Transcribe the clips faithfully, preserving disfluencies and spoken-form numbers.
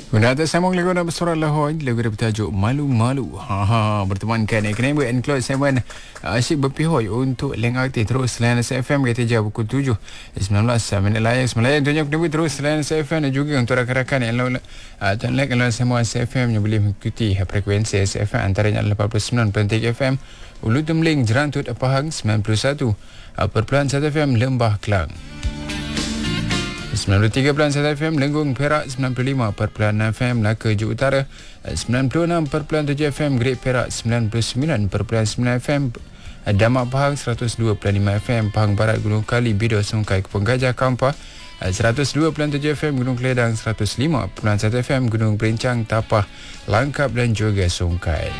Benda atas sambung lagu nak bersorak Lahore. Lagu dia bertajuk Malu-Malu. Ha ha, bertemankan Eknebo and Claude Seven asyik berpihak untuk Leng Arti terus selain S F M kata jauh pukul tujuh sembilan belas minit layak semalam tujuh Eknebo terus selain S F M dan juga untuk rakan-rakan yang lain dan like kalau semua S F M yang boleh mengikuti frekuensi S F M antaranya lapan puluh sembilan perpuluhan tiga F M Ulu Temling Jerantut Pahang sembilan puluh satu perpuluhan satu F M Lembah Kelang, sembilan puluh tiga perpuluhan satu F M Lenggung Perak, sembilan puluh lima perpuluhan enam F M Melaka Juk Utara, sembilan puluh enam perpuluhan tujuh F M Great Perak, sembilan puluh sembilan perpuluhan sembilan F M Damak Pahang, seratus dua perpuluhan lima F M Pahang Barat Gunung Kali Bido Sungkai Kepong Gajah Kampar, seratus dua perpuluhan tujuh F M Gunung Keledang, seratus lima perpuluhan satu F M Gunung Berincang Tapah Langkap dan juga Sungkai.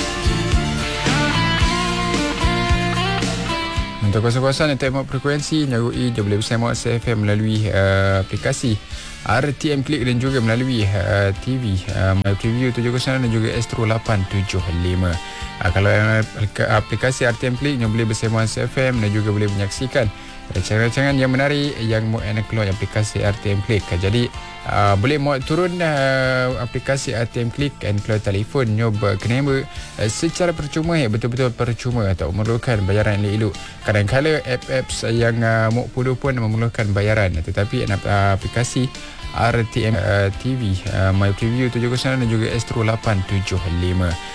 Untuk kawasan-kawasan yang tembak frekuensi nyarui dia boleh bersama S F M melalui uh, aplikasi R T M Click dan juga melalui uh, T V uh, My Preview tujuh kosong dan juga Astro lapan tujuh lima. Uh, kalau uh, aplikasi R T M Click yang boleh bersama S F M dan juga boleh menyaksikan rancangan-rancangan yang menarik yang mau nak keluar aplikasi R T M Click. Jadi uh, boleh mau turun uh, aplikasi R T M Click dan keluar telefon nyoba kenapa uh, secara percuma ya, betul-betul percuma atau memerlukan bayaran yang elok. Kadang-kadang apps yang uh, mau puluh pun memerlukan bayaran, tetapi uh, aplikasi R T M uh, T V uh, My Preview tujuh kosong dan juga Astro lapan tujuh lima